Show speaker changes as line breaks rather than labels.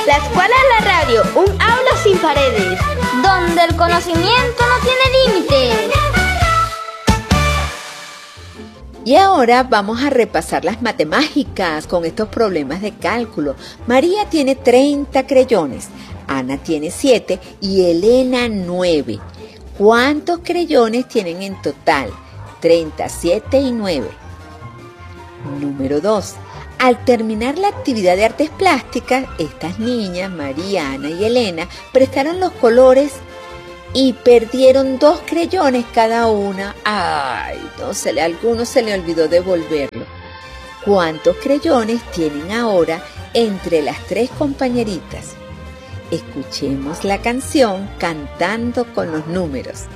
La escuela es la radio, un aula sin paredes,
donde el conocimiento no tiene límites.
Y ahora vamos a repasar las matemáticas con estos problemas de cálculo. María tiene 30 creyones, Ana tiene 7 y Elena 9. ¿Cuántos creyones tienen en total? 37 y 9. Número 2. Al terminar la actividad de artes plásticas, estas niñas, María, Ana y Elena, prestaron los colores y perdieron 2 creyones cada una. ¡Ay! A alguno se le olvidó devolverlo. ¿Cuántos creyones tienen ahora entre las 3 compañeritas? Escuchemos la canción cantando con los números.